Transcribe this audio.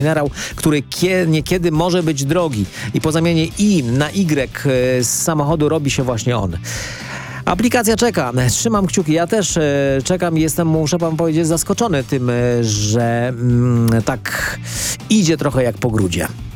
minerał, który niekiedy może być drogi i po zamianie I na Y z samochodu robi się właśnie on. Aplikacja czeka. Trzymam kciuki. Ja też czekam i jestem, muszę wam powiedzieć, zaskoczony tym, że tak idzie trochę jak po grudzie.